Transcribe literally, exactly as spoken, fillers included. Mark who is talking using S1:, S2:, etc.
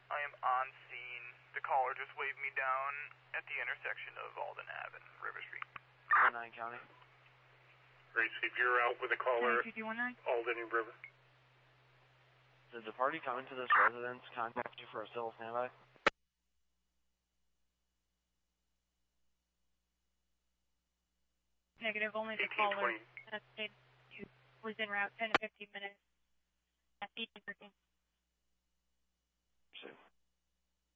S1: I am on scene. The caller just waved me down at the intersection of Alden Ave and River Street.
S2: one nine County.
S3: Great, if you're out with a caller, Alden and River.
S2: Did the party come into this residence contact you for a civil standby?
S4: Negative, only the caller that stayed was en route ten to fifteen minutes at eighteen thirteen.